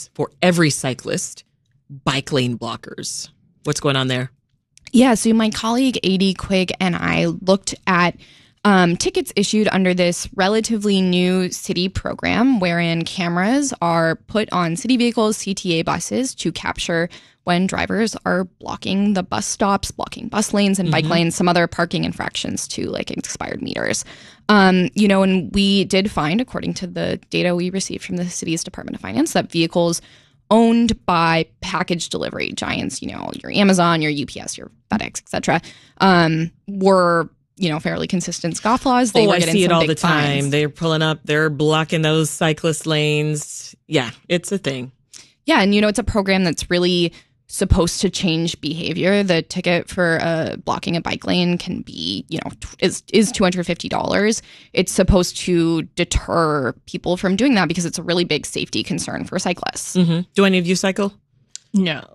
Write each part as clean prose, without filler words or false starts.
tickets for every cyclist, bike lane blockers. What's going on there? Yeah, so my colleague A.D. Quigg and I looked at tickets issued under this relatively new city program wherein cameras are put on city vehicles, CTA buses, to capture when drivers are blocking the bus stops, blocking bus lanes and bike lanes, some other parking infractions to like expired meters. And we did find, according to the data we received from the city's Department of Finance, that vehicles owned by package delivery giants, your Amazon, your UPS, your FedEx, etc., were fairly consistent scofflaws. They were I getting see it some all big the time. fines. They're pulling up, they're blocking those cyclist lanes. Yeah, it's a thing. Yeah, and it's a program that's really supposed to change behavior. The ticket for blocking a bike lane can be, is $250. It's supposed to deter people from doing that because it's a really big safety concern for cyclists. Do any of you cycle? No.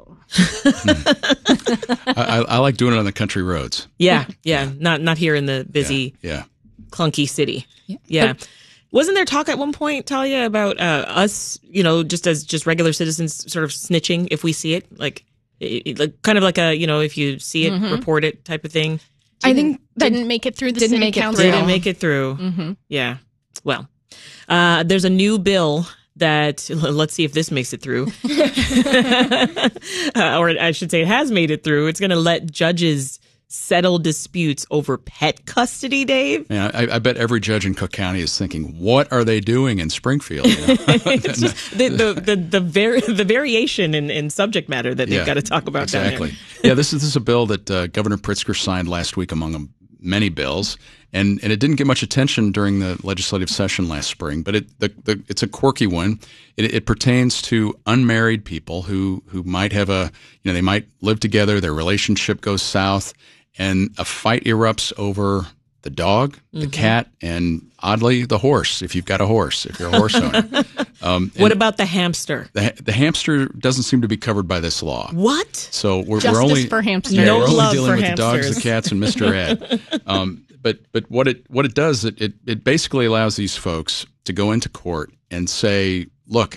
I like doing it on the country roads. Yeah. Not here in the busy, clunky city. Yeah. Wasn't there talk at one point, Talia, about us, just regular citizens sort of snitching if we see it? Like kind of like a, if you see it, report it type of thing? I think that didn't make it through the city council. Didn't make it through. Yeah. Well, there's a new bill that, let's see if this makes it through. Or I should say it has made it through. It's going to let judges settle disputes over pet custody, Dave. Yeah, I bet every judge in Cook County is thinking, what are they doing in Springfield? It's just the variation in subject matter that they've got to talk about exactly. down there. Yeah, this is a bill that Governor Pritzker signed last week among many bills, and it didn't get much attention during the legislative session last spring, but it's a quirky one. It pertains to unmarried people who might have they might live together, their relationship goes south, and a fight erupts over the dog, the cat, and oddly, the horse, if you've got a horse, if you're a horse owner. What about the hamster? The hamster doesn't seem to be covered by this law. What? So we're Justice only for hamsters. No we're only love dealing for with hamsters. the dogs, the cats, and Mr. Ed. But what it does, it basically allows these folks to go into court and say, look,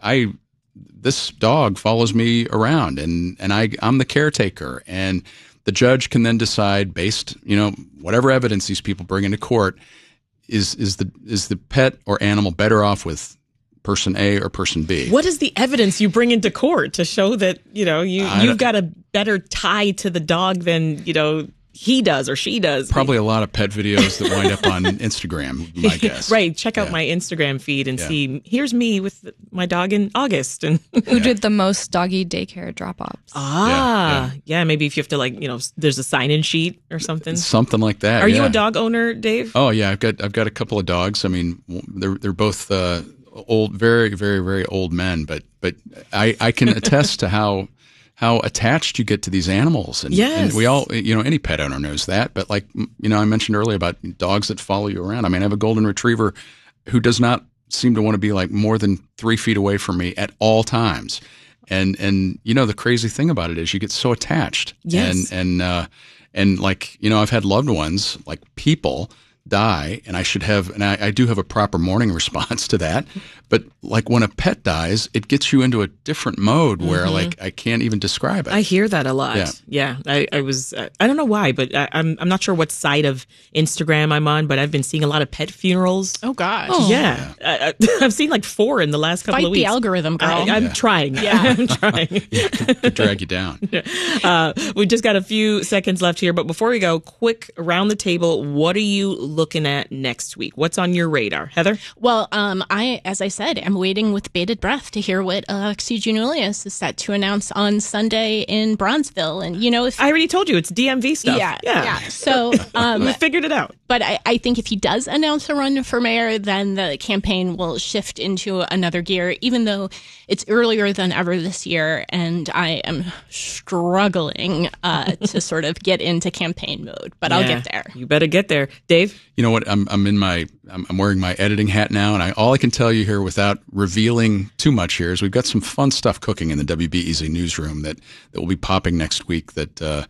this dog follows me around, and I'm the caretaker, and the judge can then decide based, whatever evidence these people bring into court, is the pet or animal better off with person A or person B? What is the evidence you bring into court to show that, you've got a better tie to the dog than, he does or she does? Probably a lot of pet videos that wind up on Instagram, my guess. Right. Check out my Instagram feed and see, here's me with my dog in August. And who did the most doggy daycare drop-offs? Yeah. Maybe if you have to there's a sign-in sheet or something. Something like that. Are you a dog owner, Dave? Oh yeah, I've got a couple of dogs. I mean, they're both old, very, very, very old men, but I can attest to how attached you get to these animals. And we all, any pet owner knows that. But I mentioned earlier about dogs that follow you around. I mean, I have a golden retriever who does not seem to want to be more than 3 feet away from me at all times. And the crazy thing about it is you get so attached. Yes. And I've had loved ones, like people, die, and I do have a proper mourning response to that. But when a pet dies, it gets you into a different mode where I can't even describe it. I hear that a lot. Yeah. I was, I don't know why, but I'm not sure what side of Instagram I'm on, but I've been seeing a lot of pet funerals. Oh gosh. Yeah. I've seen 4 in the last couple of weeks. Fight the algorithm, girl. I'm trying. Yeah. I'm trying. Could drag you down. We've just got a few seconds left here, but before we go, quick around the table, what are you looking at next week? What's on your radar? Heather? Well, as I said, I'm waiting with bated breath to hear what Alexi Giannoulias is set to announce on Sunday in Bronzeville. And, if I already told you it's DMV stuff. Yeah. So we figured it out. But I think if he does announce a run for mayor, then the campaign will shift into another gear, even though it's earlier than ever this year. And I am struggling to sort of get into campaign mode, but I'll get there. You better get there. Dave? You know what? I'm wearing my editing hat now, and all I can tell you here without revealing too much here is we've got some fun stuff cooking in the WBEZ newsroom that will be popping next week that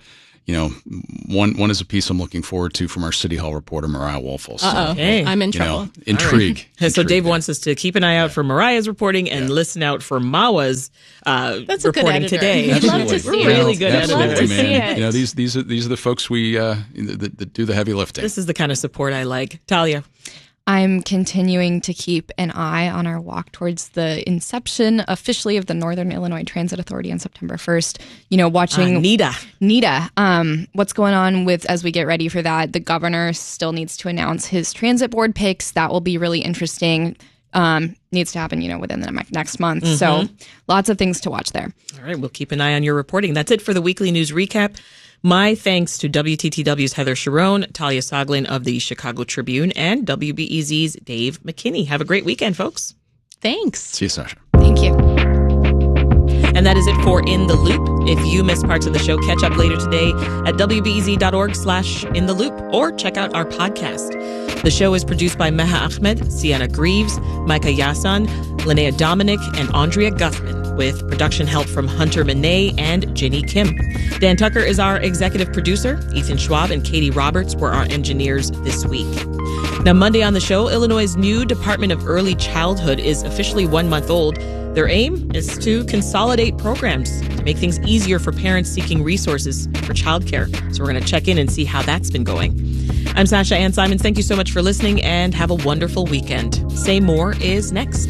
one is a piece I'm looking forward to from our City Hall reporter, Mariah Woelfel. So, okay. I'm in trouble. Intrigue. Right. So Dave wants us to keep an eye out for Mariah's reporting and listen out for Mawa's reporting today. We'd love to see it. Really good Absolutely, editor. man. These are the folks we that do the heavy lifting. This is the kind of support I like. Talia. I'm continuing to keep an eye on our walk towards the inception officially of the Northern Illinois Transit Authority on September 1st. Watching NETA. What's going on as we get ready for that? The governor still needs to announce his transit board picks. That will be really interesting. Needs to happen, within the next month. Mm-hmm. So lots of things to watch there. All right. We'll keep an eye on your reporting. That's it for the weekly news recap. My thanks to WTTW's Heather Sharon, Talia Soglin of the Chicago Tribune, and WBEZ's Dave McKinney. Have a great weekend, folks. Thanks. See you, Sasha. Thank you. And that is it for In the Loop. If you missed parts of the show, catch up later today at wbez.org/intheloop or check out our podcast. The show is produced by Meha Ahmed, Sienna Greaves, Micah Yassan, Linnea Dominic, and Andrea Guthman, with production help from Hunter Monet and Ginny Kim. Dan Tucker is our executive producer. Ethan Schwab and Katie Roberts were our engineers this week. Now, Monday on the show, Illinois' new Department of Early Childhood is officially 1 month old. Their aim is to consolidate programs to make things easier for parents seeking resources for childcare. So we're going to check in and see how that's been going. I'm Sasha Ann Simons. Thank you so much for listening and have a wonderful weekend. Say More is next.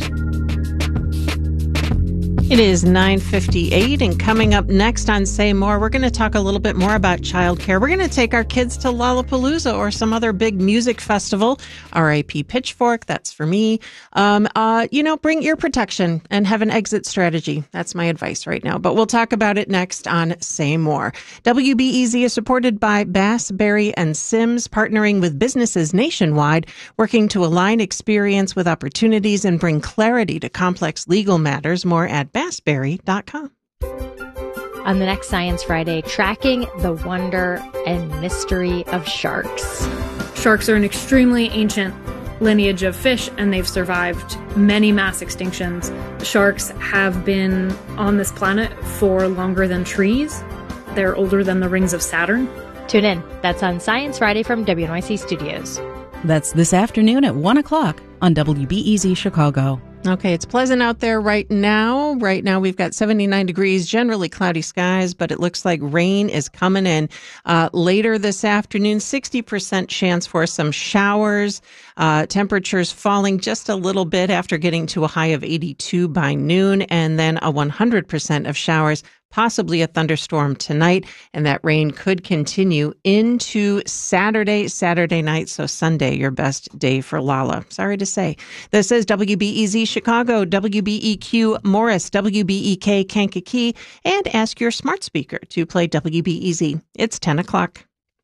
It is 9:58, and coming up next on Say More, we're going to talk a little bit more about childcare. We're going to take our kids to Lollapalooza or some other big music festival. RIP Pitchfork, that's for me. Bring ear protection and have an exit strategy. That's my advice right now. But we'll talk about it next on Say More. WBEZ is supported by Bass, Berry & Sims, partnering with businesses nationwide, working to align experience with opportunities and bring clarity to complex legal matters. More at bassberry.com. On the next Science Friday, tracking the wonder and mystery of sharks. Sharks are an extremely ancient lineage of fish, and they've survived many mass extinctions. Sharks have been on this planet for longer than trees. They're older than the rings of Saturn. Tune in. That's on Science Friday from WNYC Studios. That's this afternoon at 1 o'clock on WBEZ Chicago. Okay, it's pleasant out there right now. Right now we've got 79 degrees, generally cloudy skies, but it looks like rain is coming in later this afternoon. 60% chance for some showers. Temperatures falling just a little bit after getting to a high of 82 by noon, and then a 100% of showers, possibly a thunderstorm tonight, and that rain could continue into Saturday night, so Sunday, your best day for Lolla. Sorry to say. This is WBEZ Chicago, WBEQ Morris, WBEK Kankakee, and ask your smart speaker to play WBEZ. It's 10 o'clock.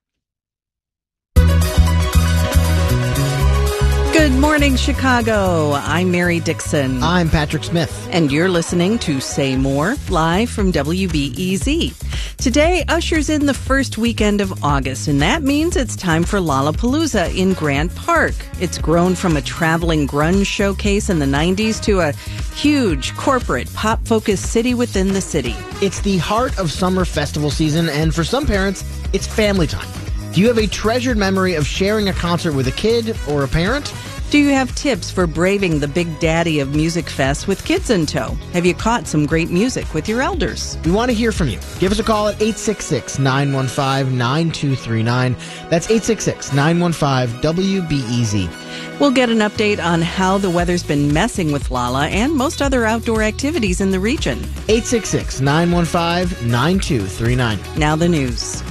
Good morning, Chicago. I'm Mary Dixon. I'm Patrick Smith. And you're listening to Say More, live from WBEZ. Today ushers in the first weekend of August, and that means it's time for Lollapalooza in Grant Park. It's grown from a traveling grunge showcase in the 90s to a huge corporate pop-focused city within the city. It's the heart of summer festival season, and for some parents, it's family time. Do you have a treasured memory of sharing a concert with a kid or a parent? Do you have tips for braving the big daddy of Music Fest with kids in tow? Have you caught some great music with your elders? We want to hear from you. Give us a call at 866-915-9239. That's 866-915-WBEZ. We'll get an update on how the weather's been messing with Lolla and most other outdoor activities in the region. 866-915-9239. Now the news.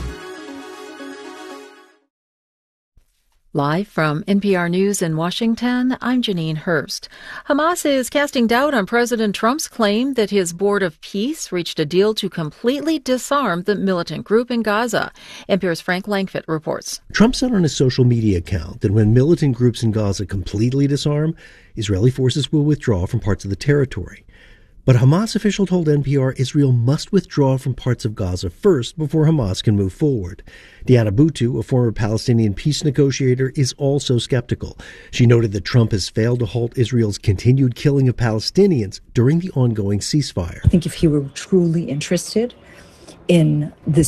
Live from NPR News in Washington, I'm Janine Hurst. Hamas is casting doubt on President Trump's claim that his Board of Peace reached a deal to completely disarm the militant group in Gaza. NPR's Frank Langfitt reports. Trump said on his social media account that when militant groups in Gaza completely disarm, Israeli forces will withdraw from parts of the territory. But a Hamas official told NPR Israel must withdraw from parts of Gaza first before Hamas can move forward. Diana Boutou, a former Palestinian peace negotiator, is also skeptical. She noted that Trump has failed to halt Israel's continued killing of Palestinians during the ongoing ceasefire. I think if he were truly interested in this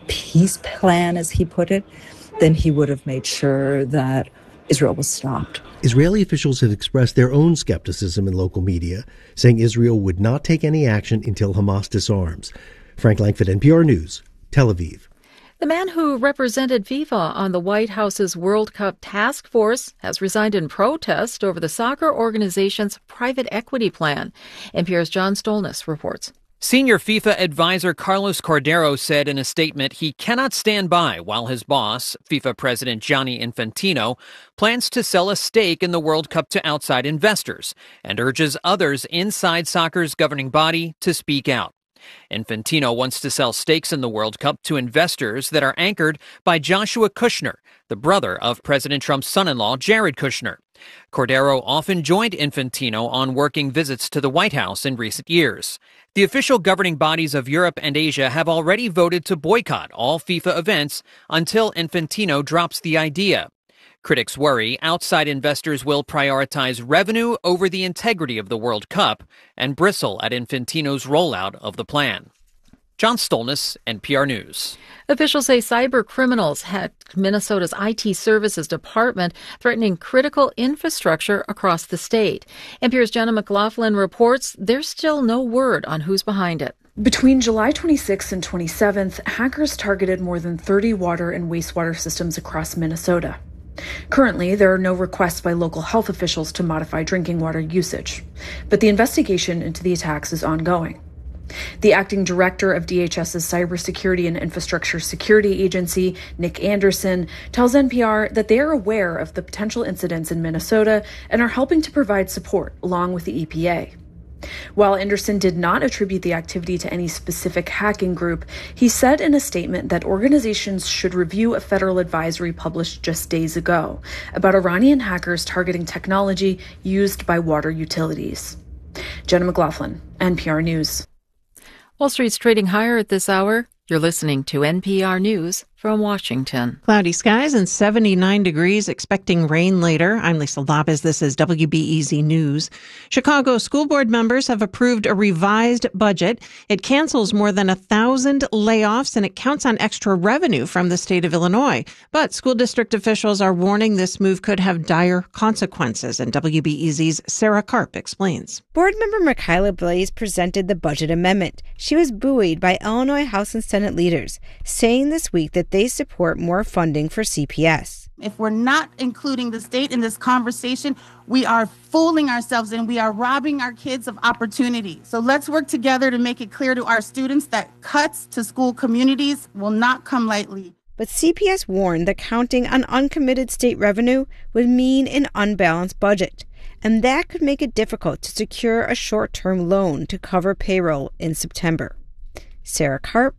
peace plan, as he put it, then he would have made sure that Israel was stopped. Israeli officials have expressed their own skepticism in local media, saying Israel would not take any action until Hamas disarms. Frank Langford, NPR News, Tel Aviv. The man who represented FIFA on the White House's World Cup task force has resigned in protest over the soccer organization's private equity plan. NPR's John Stolnis reports. Senior FIFA advisor Carlos Cordero said in a statement he cannot stand by while his boss, FIFA President Gianni Infantino, plans to sell a stake in the World Cup to outside investors and urges others inside soccer's governing body to speak out. Infantino wants to sell stakes in the World Cup to investors that are anchored by Joshua Kushner, the brother of President Trump's son-in-law, Jared Kushner. Cordero often joined Infantino on working visits to the White House in recent years. The official governing bodies of Europe and Asia have already voted to boycott all FIFA events until Infantino drops the idea. Critics worry outside investors will prioritize revenue over the integrity of the World Cup and bristle at Infantino's rollout of the plan. John Stolnis, NPR News. Officials say cyber criminals hacked Minnesota's IT services department, threatening critical infrastructure across the state. NPR's Jenna McLaughlin reports there's still no word on who's behind it. Between July 26th and 27th, hackers targeted more than 30 water and wastewater systems across Minnesota. Currently, there are no requests by local health officials to modify drinking water usage, but the investigation into the attacks is ongoing. The acting director of DHS's Cybersecurity and Infrastructure Security Agency, Nick Anderson, tells NPR that they are aware of the potential incidents in Minnesota and are helping to provide support along with the EPA. While Anderson did not attribute the activity to any specific hacking group, he said in a statement that organizations should review a federal advisory published just days ago about Iranian hackers targeting technology used by water utilities. Jenna McLaughlin, NPR News. Wall Street's trading higher at this hour. You're listening to NPR News from Washington. Cloudy skies and 79 degrees, expecting rain later. I'm Lisa Lopez. This is WBEZ News. Chicago school board members have approved a revised budget. It cancels more than 1,000 layoffs, and it counts on extra revenue from the state of Illinois. But school district officials are warning this move could have dire consequences. And WBEZ's Sarah Karp explains. Board member Michaela Blaze presented the budget amendment. She was buoyed by Illinois House and Senate leaders, saying this week that they support more funding for CPS. If we're not including the state in this conversation, we are fooling ourselves and we are robbing our kids of opportunity. So let's work together to make it clear to our students that cuts to school communities will not come lightly. But CPS warned that counting on uncommitted state revenue would mean an unbalanced budget, and that could make it difficult to secure a short-term loan to cover payroll in September. Sarah Karp,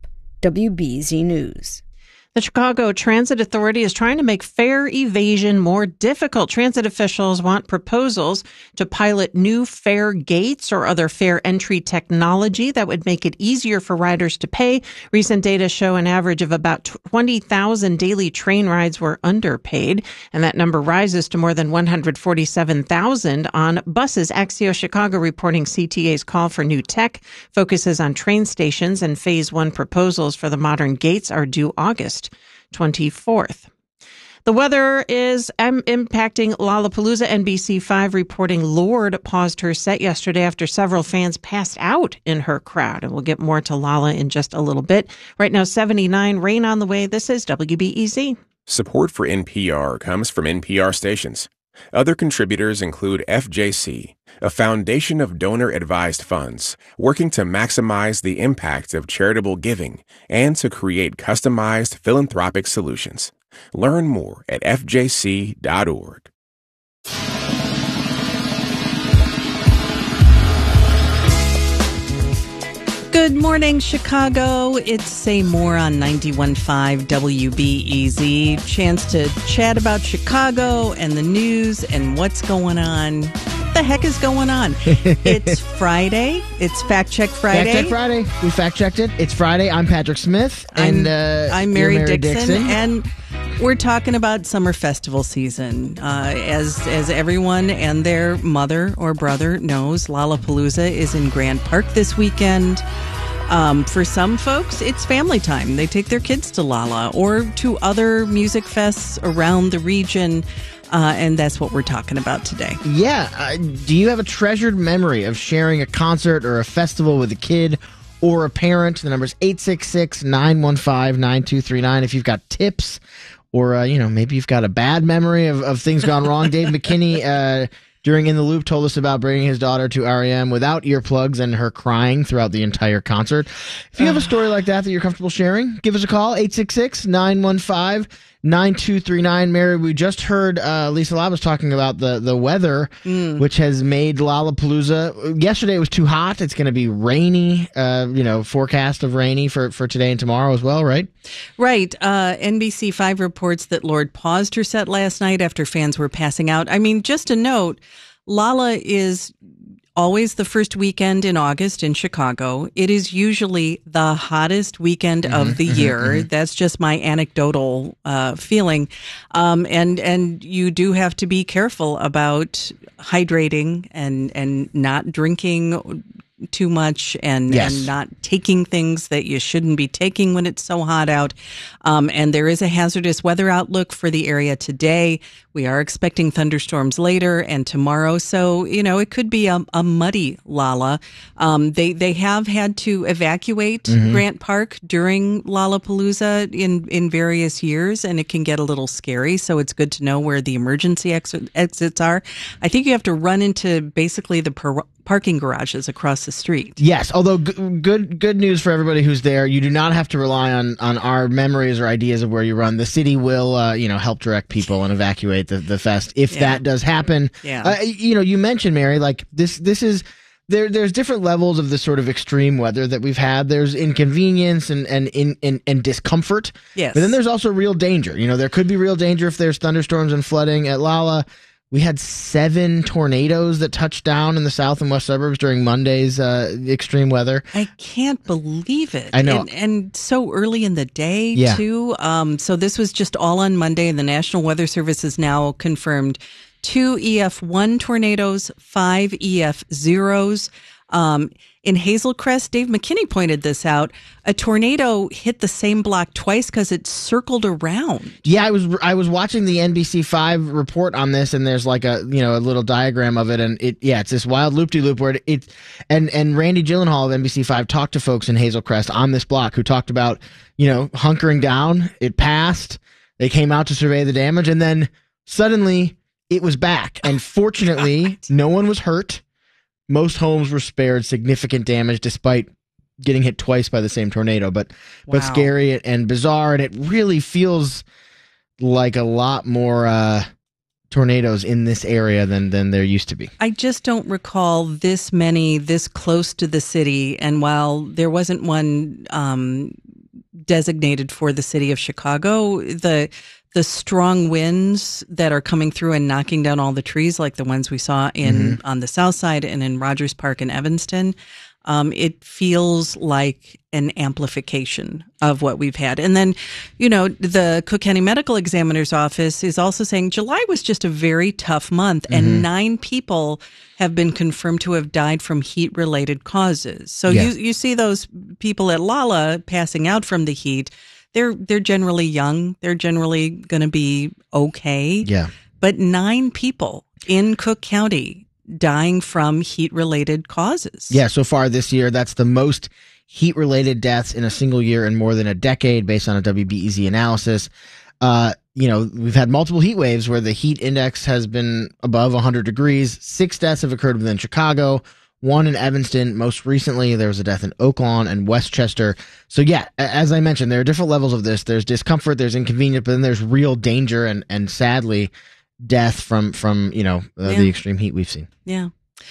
WBEZ News. The Chicago Transit Authority is trying to make fare evasion more difficult. Transit officials want proposals to pilot new fare gates or other fare entry technology that would make it easier for riders to pay. Recent data show an average of about 20,000 daily train rides were underpaid, and that number rises to more than 147,000 on buses. Axios Chicago reporting CTA's call for new tech focuses on train stations, and Phase 1 proposals for the modern gates are due August 24th. The weather is impacting Lollapalooza. NBC5 reporting Lorde paused her set yesterday after several fans passed out in her crowd. And we'll get more to Lolla in just a little bit. Right now, 79, rain on the way. This is WBEZ. Support for NPR comes from NPR stations. Other contributors include FJC, a foundation of donor-advised funds working to maximize the impact of charitable giving and to create customized philanthropic solutions. Learn more at fjc.org. Good morning, Chicago. It's Say More on 91.5 WBEZ. Chance to chat about Chicago and the news and what's going on. What the heck is going on? It's Friday. It's Fact Check Friday. Fact Check Friday. We fact checked it. It's Friday. I'm Patrick Smith. And I'm Mary Dixon. And we're talking about summer festival season. As everyone and their mother or brother knows, Lollapalooza is in Grant Park this weekend. For some folks, it's family time. They take their kids to Lolla or to other music fests around the region. And that's what we're talking about today. Yeah. Do you have a treasured memory of sharing a concert or a festival with a kid or a parent? The number's 866-915-9239. If you've got tips or, maybe you've got a bad memory of things gone wrong. Dave McKinney, during In the Loop, told us about bringing his daughter to REM without earplugs and her crying throughout the entire concert. If you have a story like that you're comfortable sharing, give us a call, 866-915-9239. Mary, we just heard Lisa Labus talking about the weather, which has made Lollapalooza. Yesterday it was too hot. It's going to be rainy, forecast of rainy for today and tomorrow as well, right? Right. NBC5 reports that Lorde paused her set last night after fans were passing out. I mean, just a note, Lolla is always the first weekend in August in Chicago. It is usually the hottest weekend of the year. That's just my anecdotal feeling. And you do have to be careful about hydrating and not drinking too much and not taking things that you shouldn't be taking when it's so hot out. And there is a hazardous weather outlook for the area today. We are expecting thunderstorms later and tomorrow. So, it could be a muddy Lolla. They have had to evacuate Grant Park during Lollapalooza in various years, and it can get a little scary. So it's good to know where the emergency exits are. I think you have to run into basically the parking garages across the street. Yes, although good news for everybody who's there. You do not have to rely on our memories or ideas of where you run. The city will, help direct people and evacuate the fest if that does happen. Yeah. You mentioned, Mary, like this is. There's different levels of the sort of extreme weather that we've had. There's inconvenience and discomfort. Yes. But then there's also real danger. There could be real danger if there's thunderstorms and flooding at Lolla. We had 7 tornadoes that touched down in the south and west suburbs during Monday's extreme weather. I can't believe it. I know. And so early in the day, too. So this was just all on Monday, and the National Weather Service has now confirmed 2 EF1 tornadoes, 5 EF0s. In Hazel Crest, Dave McKinney pointed this out. A tornado hit the same block twice because it circled around. Yeah, I was watching the NBC5 report on this, and there's like a little diagram of it, and it's this wild loop-de-loop where and Randy Gyllenhaal of NBC5 talked to folks in Hazel Crest on this block who talked about hunkering down. It passed. They came out to survey the damage, and then suddenly it was back. And fortunately, no one was hurt. Most homes were spared significant damage despite getting hit twice by the same tornado, but scary and bizarre. And it really feels like a lot more tornadoes in this area than there used to be. I just don't recall this many this close to the city. And while there wasn't one designated for the city of Chicago, the strong winds that are coming through and knocking down all the trees, like the ones we saw on the south side and in Rogers Park in Evanston, it feels like an amplification of what we've had. And then, the Cook County Medical Examiner's Office is also saying July was just a very tough month, and 9 people have been confirmed to have died from heat-related causes. So you see those people at Lolla passing out from the heat. They're generally young. They're generally going to be okay. Yeah. But 9 people in Cook County dying from heat-related causes. Yeah, so far this year, that's the most heat-related deaths in a single year in more than a decade, based on a WBEZ analysis. We've had multiple heat waves where the heat index has been above 100 degrees. 6 deaths have occurred within Chicago. 1 in Evanston. Most recently, there was a death in Oaklawn and Westchester. So yeah, as I mentioned, there are different levels of this. There's discomfort, there's inconvenience, but then there's real danger and sadly, death from the extreme heat we've seen. Yeah.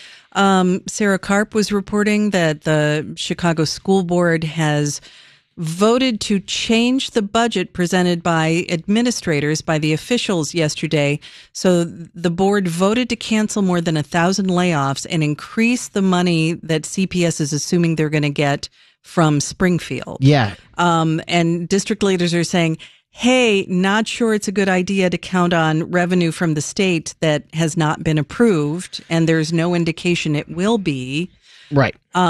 Sarah Karp was reporting that the Chicago School Board has voted to change the budget presented by administrators, by the officials yesterday. So the board voted to cancel more than 1,000 layoffs and increase the money that CPS is assuming they're going to get from Springfield. Yeah. And district leaders are saying, hey, not sure it's a good idea to count on revenue from the state that has not been approved, and there's no indication it will be. Right.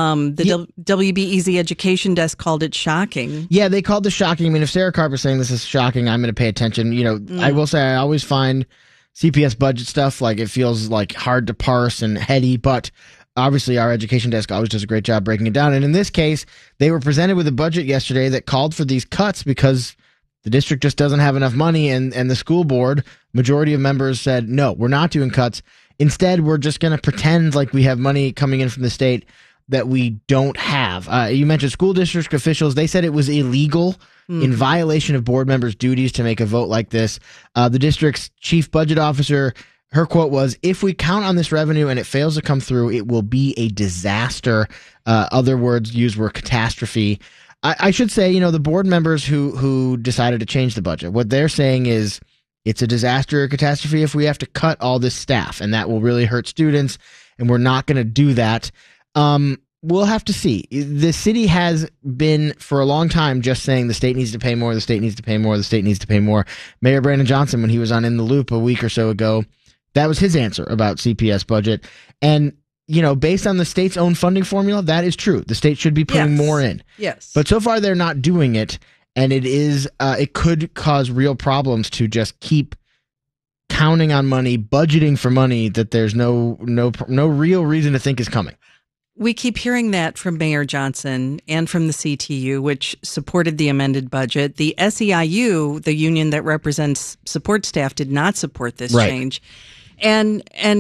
WBEZ Education Desk called it shocking. Yeah, they called this shocking. I mean, if Sarah Carper's saying this is shocking, I'm going to pay attention. I will say I always find CPS budget stuff, like, it feels like hard to parse and heady, but obviously our education desk always does a great job breaking it down. And in this case, they were presented with a budget yesterday that called for these cuts because the district just doesn't have enough money, and the school board, majority of members said, no, we're not doing cuts. Instead, we're just going to pretend like we have money coming in from the state that we don't have. You mentioned school district officials. They said it was illegal, in violation of board members' duties, to make a vote like this. The district's chief budget officer, her quote was, if we count on this revenue and it fails to come through, it will be a disaster. Other words used were catastrophe. I should say, the board members who decided to change the budget, what they're saying is it's a disaster or catastrophe if we have to cut all this staff, and that will really hurt students, and we're not going to do that. We'll have to see. The city has been for a long time just saying the state needs to pay more, the state needs to pay more, the state needs to pay more. Mayor Brandon Johnson, when he was on In the Loop a week or so ago, that was his answer about CPS budget. And, based on the state's own funding formula, that is true. The state should be putting more in. Yes. But so far they're not doing it. And it could cause real problems to just keep counting on money, budgeting for money that there's no real reason to think is coming. We keep hearing that from Mayor Johnson and from the CTU, which supported the amended budget. The SEIU, the union that represents support staff, did not support this change. And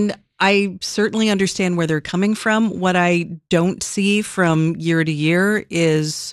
I certainly understand where they're coming from. What I don't see from year to year is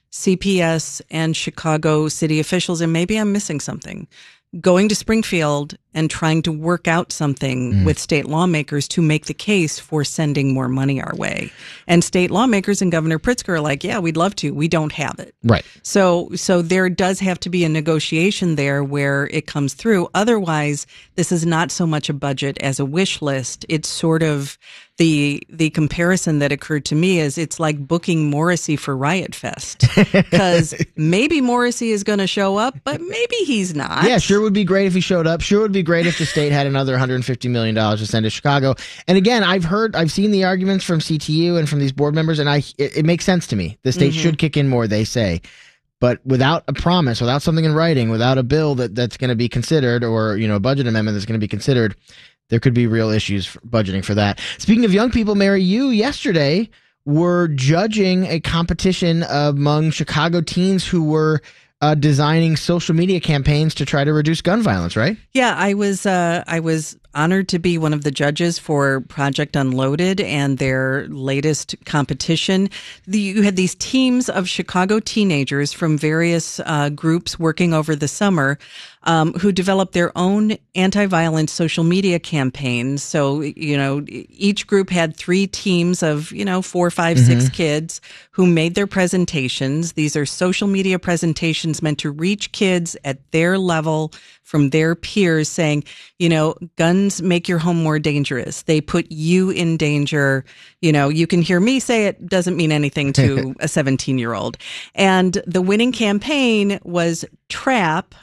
CPS and Chicago city officials, and maybe I'm missing something, going to Springfield and trying to work out something with state lawmakers to make the case for sending more money our way. And state lawmakers and Governor Pritzker are like, yeah, we'd love to. We don't have it. Right. So there does have to be a negotiation there where it comes through. Otherwise, this is not so much a budget as a wish list. It's sort of the comparison that occurred to me is it's like booking Morrissey for Riot Fest, because maybe Morrissey is going to show up, but maybe he's not. Yeah, sure would be great if he showed up. Sure would be great if the state had another $150 million to send to Chicago. And again, I've seen the arguments from CTU and from these board members, and it makes sense to me. The state should kick in more, they say. But without a promise, without something in writing, without a bill that's going to be considered, or a budget amendment that's going to be considered, there could be real issues for budgeting for that. Speaking of young people, Mary, you yesterday were judging a competition among Chicago teens who were designing social media campaigns to try to reduce gun violence, right? Yeah, I was honored to be one of the judges for Project Unloaded and their latest competition. You had these teams of Chicago teenagers from various groups working over the summer who developed their own anti-violence social media campaigns. So, each group had 3 teams of, 4, 5, 6 kids who made their presentations. These are social media presentations meant to reach kids at their level from their peers, saying, guns make your home more dangerous. They put you in danger. You can hear me say it doesn't mean anything to a 17-year-old. And the winning campaign was TRAP.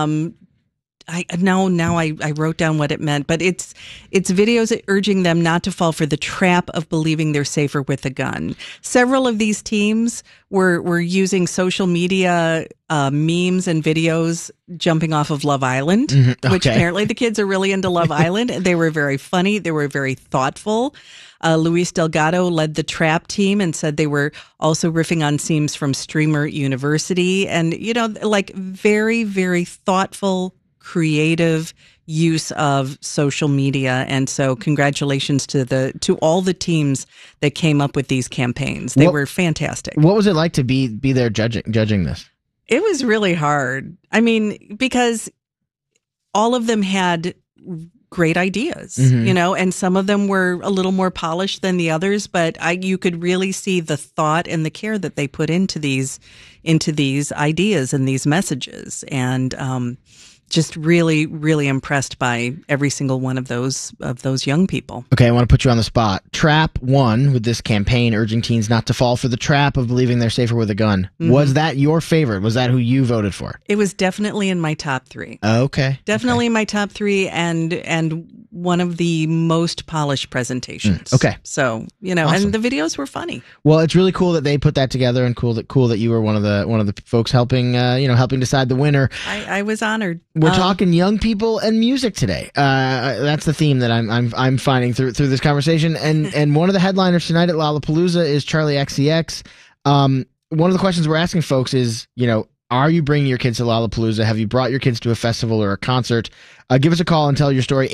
I wrote down what it meant, but it's videos urging them not to fall for the trap of believing they're safer with a gun. Several of these teams were using social media memes and videos jumping off of Love Island, which apparently the kids are really into Love Island. They were very funny. They were very thoughtful. Luis Delgado led the TRAP team and said they were also riffing on themes from Streamer University, and very, very thoughtful, creative use of social media. And so congratulations to all the teams that came up with these campaigns. They were fantastic. What was it like to be there judging this? It was really hard. I mean, because all of them had great ideas, and some of them were a little more polished than the others, but you could really see the thought and the care that they put into these ideas and these messages. And just really, really impressed by every single one of those young people. Okay, I want to put you on the spot. TRAP won with this campaign urging teens not to fall for the trap of believing they're safer with a gun. Mm-hmm. Was that your favorite? Was that who you voted for? It was definitely in my top 3. Okay. Definitely in my top 3 and one of the most polished presentations. Okay. So, awesome. And the videos were funny. Well, it's really cool that they put that together, and cool that you were one of the folks helping decide the winner. I was honored. We're talking young people and music today. That's the theme that I'm finding through this conversation. And one of the headliners tonight at Lollapalooza is Charli XCX. One of the questions we're asking folks is, are you bringing your kids to Lollapalooza? Have you brought your kids to a festival or a concert? Give us a call and tell your story.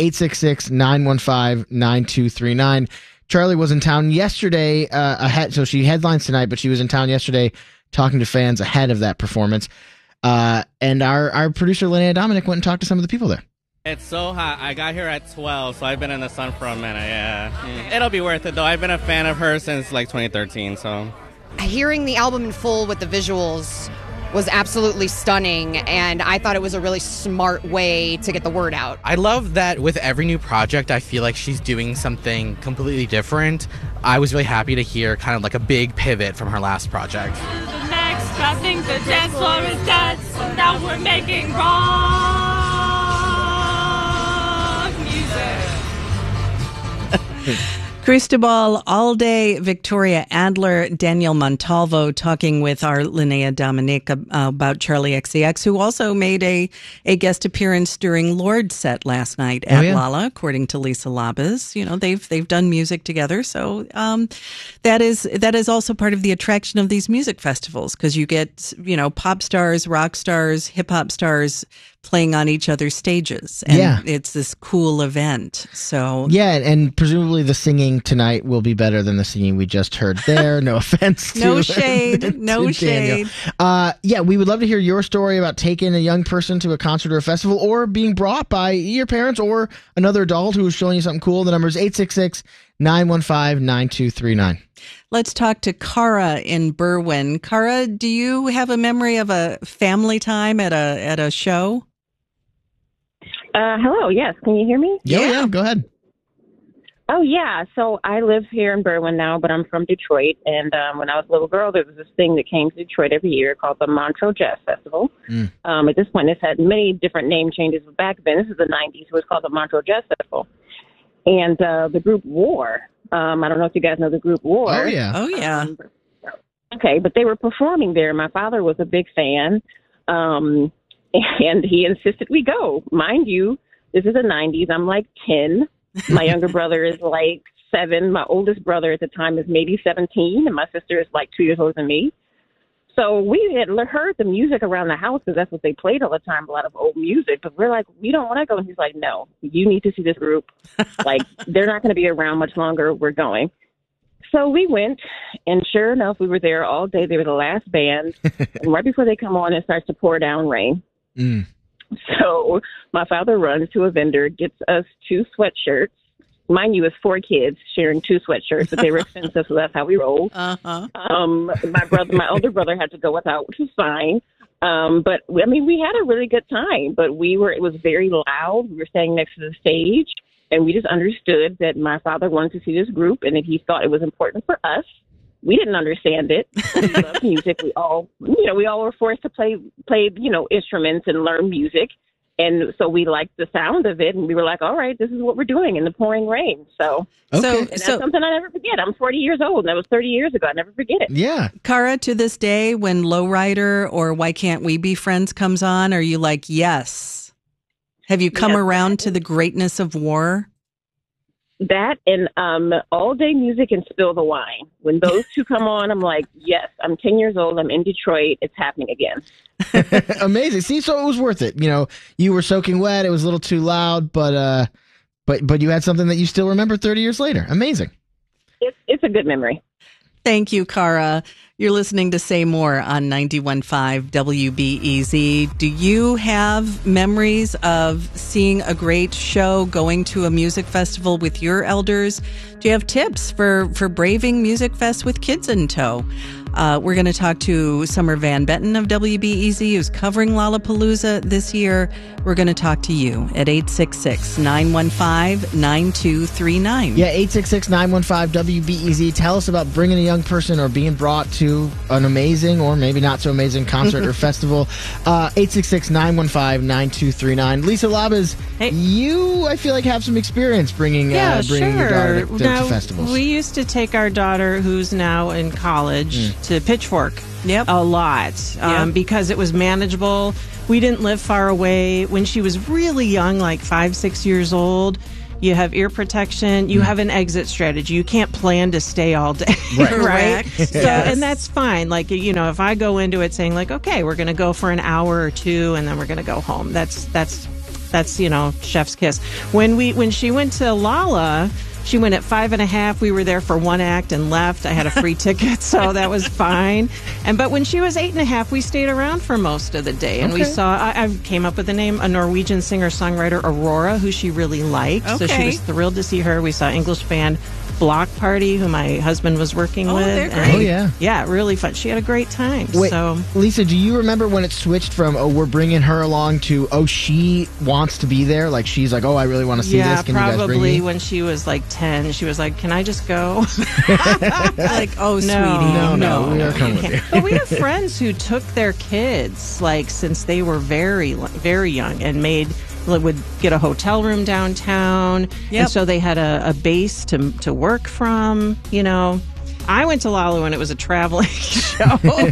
866-915-9239. Charli was in town yesterday ahead, so she headlines tonight, but she was in town yesterday talking to fans ahead of that performance. And our producer, Linnea Dominic, went and talked to some of the people there. It's so hot. I got here at 12, so I've been in the sun for a minute, yeah. It'll be worth it, though. I've been a fan of her since, 2013, so. Hearing the album in full with the visuals was absolutely stunning, and I thought it was a really smart way to get the word out. I love that with every new project, I feel like she's doing something completely different. I was really happy to hear kind of like a big pivot from her last project. Next, I think the dance floor is dead, so now we're making rock music. Cristobal Alday, Victoria Adler, Danielle Montalvo talking with our Linnea Dominic about Charli XCX, who also made a guest appearance during Lord's set last night at Lolla, according to Lisa Labas. They've done music together, so that is also part of the attraction of these music festivals, because you get pop stars, rock stars, hip hop stars playing on each other's stages, and it's this cool event. So and presumably the singing tonight will be better than the singing we just heard there. No offense. No shade. No shade. We would love to hear your story about taking a young person to a concert or a festival, or being brought by your parents or another adult who is showing you something cool. The number is 866-915-9239. Let's talk to Cara in Berwyn. Cara, do you have a memory of a family time at a show? Hello, yes. Can you hear me? Yeah, go ahead. Oh, yeah. So I live here in Berwyn now, but I'm from Detroit. And when I was a little girl, there was this thing that came to Detroit every year called the Montreux Jazz Festival. At this point, it's had many different name changes. But back then, this is the 90s, it was called the Montreux Jazz Festival. And the group War, I don't know if you guys know the group War. Oh, yeah. Okay, but they were performing there. My father was a big fan, and he insisted we go. Mind you, this is the 90s. I'm like 10. My younger brother is like 7. My oldest brother at the time is maybe 17, and my sister is like 2 years older than me. So we had heard the music around the house because that's what they played all the time, a lot of old music. But we're like, we don't want to go. And he's like, no, you need to see this group. They're not going to be around much longer. We're going. So we went, and sure enough, we were there all day. They were the last band. And right before they come on, it starts to pour down rain. So my father runs to a vendor, gets us 2 sweatshirts. Mind you, it's 4 kids sharing 2 sweatshirts, but they were expensive, so that's how we rolled. My older brother had to go without, which was fine. But we had a really good time, but it was very loud. We were standing next to the stage, and we just understood that my father wanted to see this group, and that he thought it was important for us. We didn't understand it. We loved music. We all were forced to play, instruments and learn music. And so we liked the sound of it, and we were like, all right, this is what we're doing in the pouring rain. So that's something I never forget. I'm 40 years old, and that was 30 years ago. I never forget it. Yeah. Cara, to this day, when Lowrider or Why Can't We Be Friends comes on, are you like, yes? Have you come around to the greatness of War? That and All Day Music and Spill the Wine. When those two come on, I'm like, yes, I'm 10 years old. I'm in Detroit. It's happening again. Amazing. See, so it was worth it. You were soaking wet. It was a little too loud, but you had something that you still remember 30 years later. Amazing. It's a good memory. Thank you, Cara. You're listening to Say More on 91.5 WBEZ. Do you have memories of seeing a great show, going to a music festival with your elders? Do you have tips for braving Music Fest with kids in tow? We're going to talk to Summer Van Benton of WBEZ, who's covering Lollapalooza this year. We're going to talk to you at 866-915-9239. Yeah, 866-915-WBEZ. Tell us about bringing a young person or being brought to an amazing or maybe not so amazing concert or festival. 866-915-9239. Lisa Labas, you, I feel like, have some experience bringing your daughter to festivals. We used to take our daughter, who's now in college, to Pitchfork a lot because it was manageable. We didn't live far away. When she was really young, like 5-6 years old, you have ear protection. You have an exit strategy. You can't plan to stay all day, right? So, and that's fine. Like, you know, if I go into it saying like, okay, we're going to go for an hour or two, and then we're going to go home. That's you know, chef's kiss. When she went to Lolla, she went at 5.5. We were there for one act and left. I had a free ticket, so that was fine. But when she was 8.5, we stayed around for most of the day, and we saw. I came up with the name, a Norwegian singer-songwriter, Aurora, who she really liked. So she was thrilled to see her. We saw English band Block Party, who my husband was working with. They're great. Yeah, really fun. She had a great time. Wait, Lisa, do you remember when it switched from, we're bringing her along to, she wants to be there? Like, she's like, I really want to see this. Can you guys bring me? When she was like 10, she was like, can I just go? Like, sweetie. No, we are coming with you. But we have friends who took their kids, like, since they were very, very young, and would get a hotel room downtown. And so they had a base to work from, you know. I went to Lolla when it was a traveling show.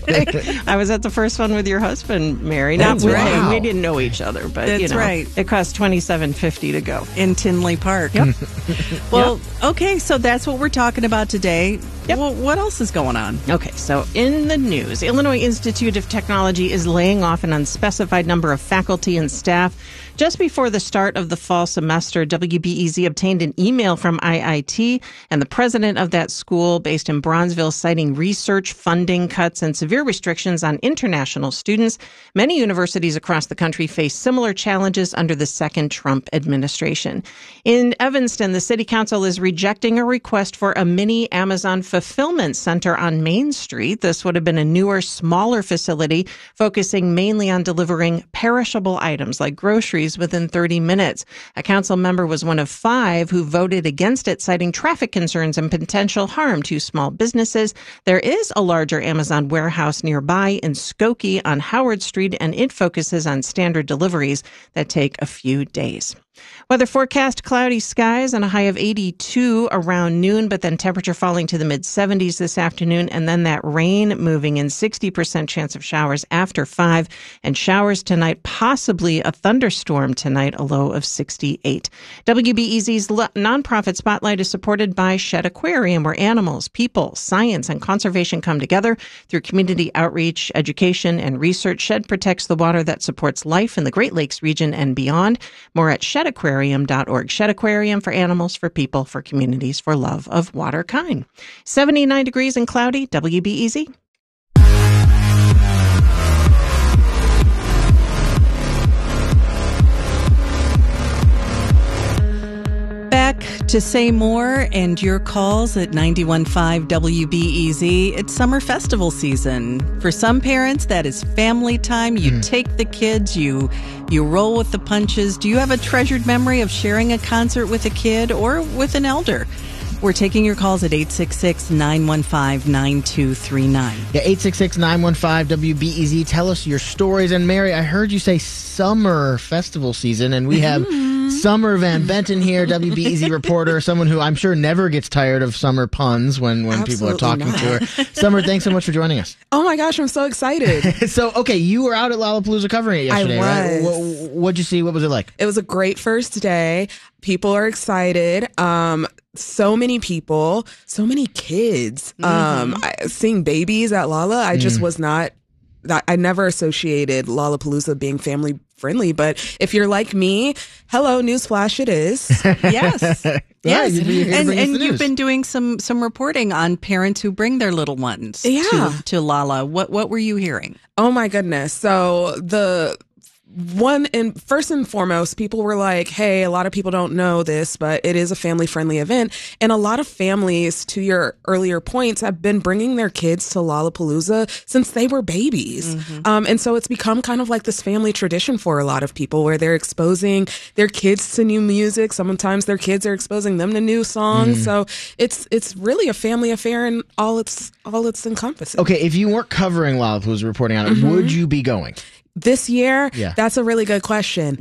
I was at the first one with your husband, Mary. Not with him. We didn't know each other, but you know, it cost $27.50 to go in Tinley Park. Well, okay, so that's what we're talking about today. Well, what else is going on? Okay, so in the news, Illinois Institute of Technology is laying off an unspecified number of faculty and staff. Just before the start of the fall semester, WBEZ obtained an email from IIT and the president of that school based in Bronzeville, citing research funding cuts and severe restrictions on international students. Many universities across the country face similar challenges under the second Trump administration. In Evanston, the city council is rejecting a request for a mini Amazon fulfillment center on Main Street. This would have been a newer, smaller facility focusing mainly on delivering perishable items like groceries within 30 minutes. A council member was one of 5 who voted against it, citing traffic concerns and potential harm to small businesses. There is a larger Amazon warehouse nearby in Skokie on Howard Street, and it focuses on standard deliveries that take a few days. Weather forecast, cloudy skies and a high of 82 around noon, but then temperature falling to the mid-70s this afternoon, and then that rain moving in, 60% chance of showers after 5, and showers tonight, possibly a thunderstorm tonight, a low of 68. WBEZ's nonprofit spotlight is supported by Shedd Aquarium, where animals, people, science, and conservation come together through community outreach, education, and research. Shedd protects the water that supports life in the Great Lakes region and beyond. More at SheddAquarium.org. Shedd Aquarium, for animals, for people, for communities, for love of water kind. 79 degrees and cloudy, WBEZ. Back to say more and your calls at 91.5 WBEZ. It's summer festival season. For some parents, that is family time. You take the kids, you roll with the punches. Do you have a treasured memory of sharing a concert with a kid or with an elder? We're taking your calls at 866-915-9239. Yeah, 866-915-WBEZ. Tell us your stories. And Mary, I heard you say summer festival season, and we have Summer Van Benton here, WBEZ reporter, someone who I'm sure never gets tired of summer puns when people are talking to her. Summer, thanks so much for joining us. Oh my gosh, I'm so excited. So, okay, you were out at Lollapalooza covering it yesterday, I was. right? What'd you see? What was it like? It was a great first day. People are excited. So many people, so many kids. Seeing babies at Lolla, I just was not. I never associated Lollapalooza being family friendly, but if you're like me, hello, newsflash, it is. Yes. Yes. And you've news. been doing some reporting on parents who bring their little ones to Lolla. What were you hearing? Oh my goodness. So First and foremost, people were like, hey, a lot of people don't know this, but it is a family-friendly event. And a lot of families, to your earlier points, have been bringing their kids to Lollapalooza since they were babies. And so it's become kind of like this family tradition for a lot of people where they're exposing their kids to new music. Sometimes their kids are exposing them to new songs. So it's really a family affair and all it's encompassing. Okay, if you weren't covering Lollapalooza, reporting on it, would you be going? This year? Yeah. That's a really good question.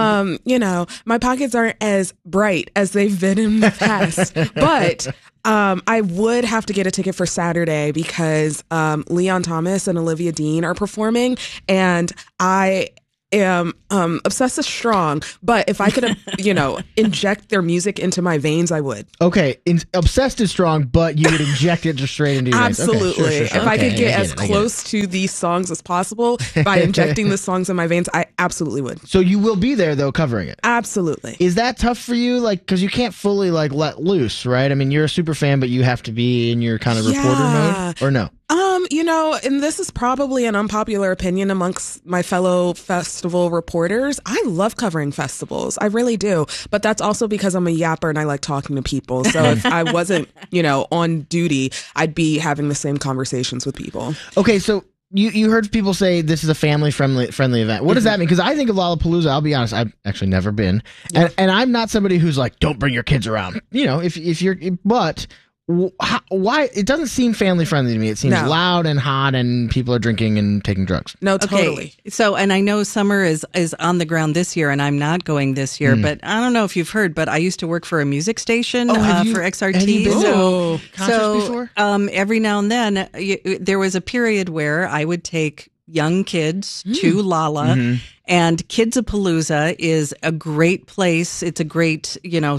My pockets aren't as bright as they've been in the past, but I would have to get a ticket for Saturday because Leon Thomas and Olivia Dean are performing, and I am obsessed is strong, but if I could, inject their music into my veins, I would. Okay, obsessed is strong, but you would inject it just straight into your veins. Absolutely. Okay, sure. If I could get as close to these songs as possible by injecting the songs in my veins, I absolutely would. So you will be there, though, covering it? Absolutely. Is that tough for you? Because you can't fully, let loose, right? I mean, you're a super fan, but you have to be in your kind of reporter mode, or no? And this is probably an unpopular opinion amongst my fellow festival reporters. I love covering festivals. I really do. But that's also because I'm a yapper and I like talking to people. So if I wasn't, on duty, I'd be having the same conversations with people. Okay, so you heard people say this is a family-friendly event. What does that mean? Because I think of Lollapalooza, I'll be honest, I've actually never been. And I'm not somebody who's like, don't bring your kids around. If you're... But... why it doesn't seem family friendly to me. It seems loud and hot and people are drinking and taking drugs. No, totally. Okay. So, and I know Summer is on the ground this year and I'm not going this year, but I don't know if you've heard, but I used to work for a music station for XRT. Have you been to concerts before? Every now and then there was a period where I would take young kids to Lolla. And Kidzapalooza is a great place. It's a great,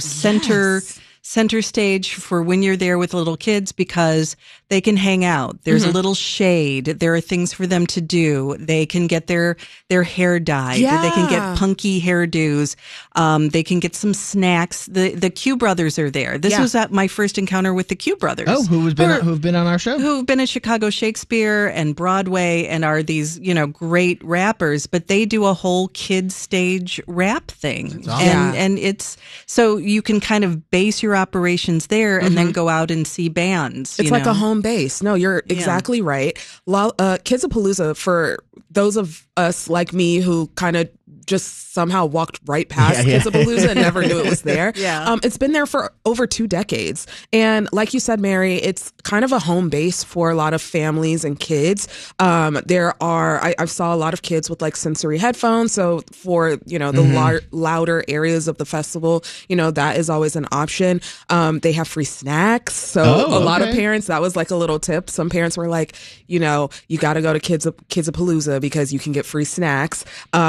center stage for when you're there with little kids because they can hang out. There's a little shade. There are things for them to do. They can get their hair dyed. Yeah. They can get punky hairdos. They can get some snacks. The Q Brothers are there. This was my first encounter with the Q Brothers. Oh, who've been on our show? Who've been at Chicago Shakespeare and Broadway and are these, great rappers, but they do a whole kids stage rap thing. Awesome. And it's so you can kind of base your operations there and then go out and see bands. It's like a home base. No, you're exactly right. Kidzapalooza, for those of us like me who kind of just somehow walked right past Kidzapalooza and never knew it was there. It's been there for over 2 decades. And like you said, Mary, it's kind of a home base for a lot of families and kids. I saw a lot of kids with like sensory headphones. So for, the louder areas of the festival, that is always an option. They have free snacks. So a lot of parents, that was like a little tip. Some parents were like, you got to go to Kidzapalooza because you can get free snacks.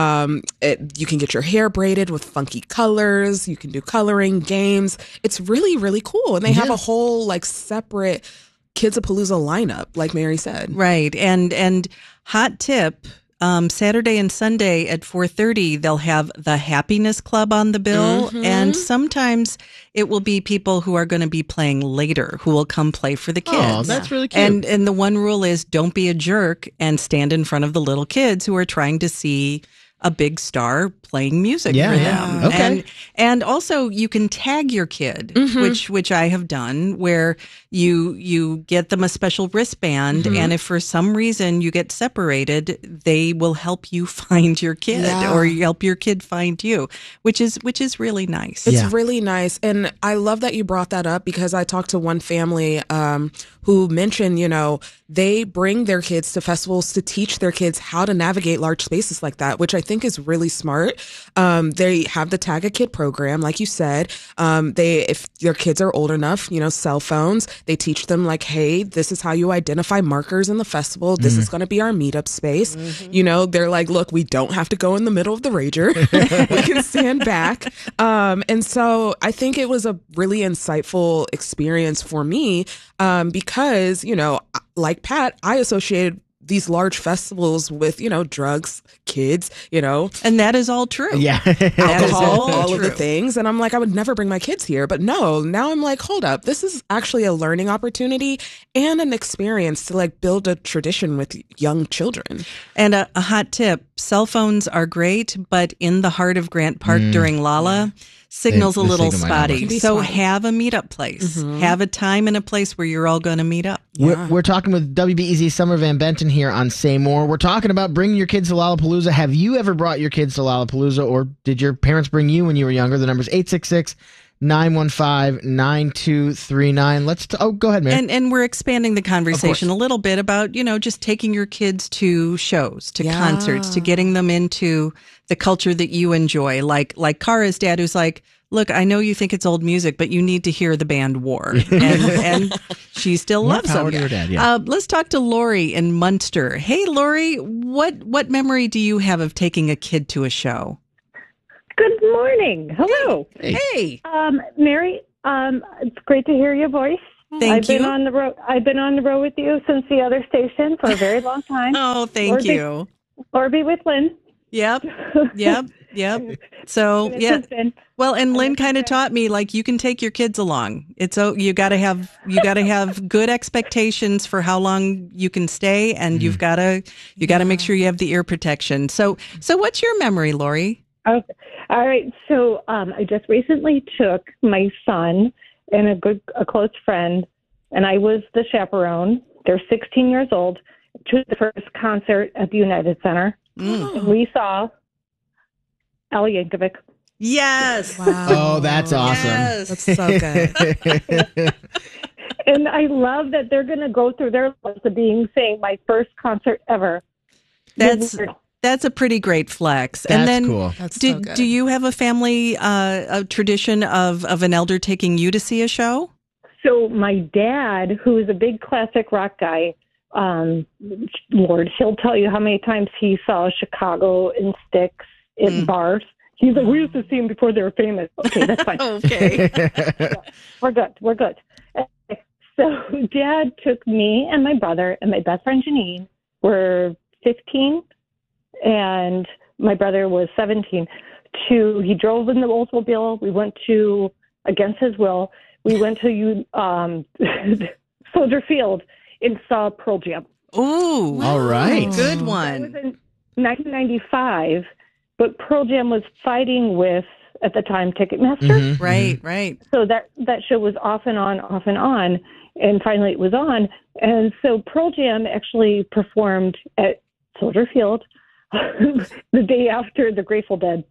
You can get your hair braided with funky colors. You can do coloring games. It's really, really cool. And they have a whole like separate Kidzapalooza lineup, like Mary said. Right. And hot tip, Saturday and Sunday at 4:30, they'll have the Happiness Club on the bill. And sometimes it will be people who are going to be playing later who will come play for the kids. Oh, that's really cute. And the one rule is don't be a jerk and stand in front of the little kids who are trying to see a big star playing music for them. Okay. And also you can tag your kid, which I have done, where you get them a special wristband, and if for some reason you get separated, they will help you find your kid or help your kid find you, which is really nice. It's really nice. And I love that you brought that up because I talked to one family who mentioned, they bring their kids to festivals to teach their kids how to navigate large spaces like that, which I think is really smart. They have the Tag a Kid program, like you said. If their kids are old enough, cell phones, they teach them like, hey, this is how you identify markers in the festival. This is going to be our meetup space. They're like, look, we don't have to go in the middle of the rager. We can stand back. And so I think it was a really insightful experience for me because, like Pat, I associated these large festivals with, drugs, kids, And that is all true. Yeah. Alcohol, all of the things. And I'm like, I would never bring my kids here. But no, now I'm like, hold up. This is actually a learning opportunity and an experience to like build a tradition with young children. And a hot tip. Cell phones are great, but in the heart of Grant Park during Lala, signal's a little spotty. So have a meetup place. Have a time and a place where you're all going to meet up. We're talking with WBEZ Summer Van Benton here on Say More. We're talking about bringing your kids to Lollapalooza. Have you ever brought your kids to Lollapalooza, or did your parents bring you when you were younger? The number's 866-915-9239. Go ahead, Mary. And we're expanding the conversation a little bit about, just taking your kids to shows, to concerts, to getting them into the culture that you enjoy. Like Kara's dad, who's like, look, I know you think it's old music, but you need to hear the band War. And she still loves them. To your dad, yeah. Let's talk to Lori in Munster. Hey, Lori, what memory do you have of taking a kid to a show? Good morning. Hello. Hey. Mary, it's great to hear your voice. Thank you. I've been on the road with you since the other station for a very long time. Oh, thank you. Or be with Lynn. Yep. So, yeah. Well, and Lynn kind of taught me, like, you can take your kids along. You got to have good expectations for how long you can stay, and you got to make sure you have the ear protection. So what's your memory, Lori? Okay. All right. So I just recently took my son and a close friend, and I was the chaperone. They're 16 years old, to the first concert at the United Center. And we saw Al Yankovic. Yes. Wow. Oh, that's awesome. Yes. That's so good. And I love that they're going to go through their lives of saying my first concert ever. That's a pretty great flex. That's and then cool. Do you have a family a tradition of an elder taking you to see a show? So my dad, who is a big classic rock guy, Lord, he'll tell you how many times he saw Chicago in Styx in bars. He's like, we used to see them before they were famous. Okay, that's fine. Okay. We're good. So Dad took me and my brother and my best friend Janine. We're 15 and my brother was 17. He drove in the Oldsmobile. We went to, against his will, we went to Soldier Field and saw Pearl Jam. Ooh. All right. Good one. That was in 1995, but Pearl Jam was fighting with, at the time, Ticketmaster. Right. So that show was off and on, and finally it was on. And so Pearl Jam actually performed at Soldier Field the day after the Grateful Dead.